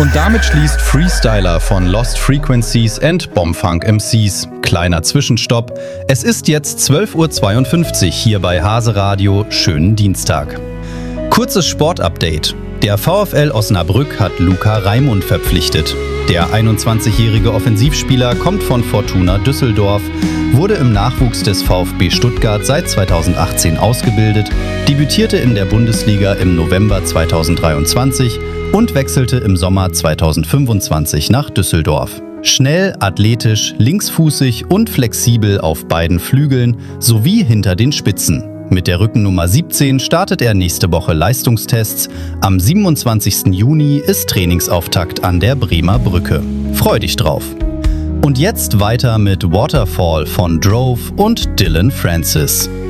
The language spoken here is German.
Und damit schließt Freestyler von Lost Frequencies and Bombfunk MCs. Kleiner Zwischenstopp. Es ist jetzt 12:52 Uhr hier bei Hase Radio. Schönen Dienstag. Kurzes Sportupdate. Der VfL Osnabrück hat Luca Raimund verpflichtet. Der 21-jährige Offensivspieler kommt von Fortuna Düsseldorf, wurde im Nachwuchs des VfB Stuttgart seit 2018 ausgebildet, debütierte in der Bundesliga im November 2023 und wechselte im Sommer 2025 nach Düsseldorf. Schnell, athletisch, linksfußig und flexibel auf beiden Flügeln sowie hinter den Spitzen. Mit der Rückennummer 17 startet er nächste Woche Leistungstests. Am 27. Juni ist Trainingsauftakt an der Bremer Brücke. Freu dich drauf! Und jetzt weiter mit Waterfall von Drove und Dylan Francis.